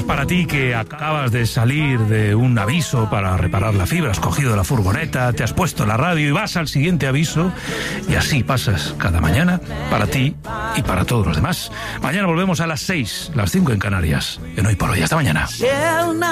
es para ti que acabas de salir de un aviso para reparar la fibra, has cogido la furgoneta, te has puesto la radio y vas al siguiente aviso, y así pasas cada mañana para ti y para todos los demás. Mañana volvemos a las 6, las 5 en Canarias, en Hoy por Hoy. Hasta mañana.